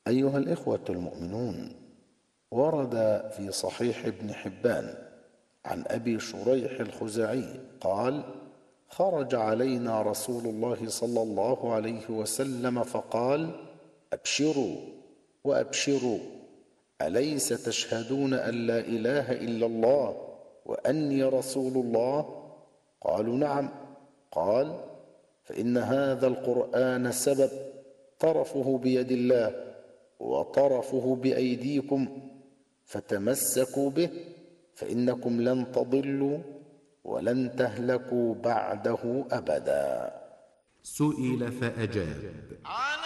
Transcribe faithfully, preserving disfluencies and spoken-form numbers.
أيها الإخوة المؤمنون، ورد في صحيح ابن حبان عن أبي شريح الخزاعي قال: خرج علينا رسول الله صلى الله عليه وسلم فقال: أبشروا وأبشروا، أليس تشهدون أن لا إله إلا الله وأني رسول الله؟ قالوا: نعم. قال: فإن هذا القرآن سبب طرفه بيد الله وطرفه بأيديكم، فتمسكوا به فإنكم لن تضلوا ولن تهلكوا بعده أبدا. سئل فأجاب: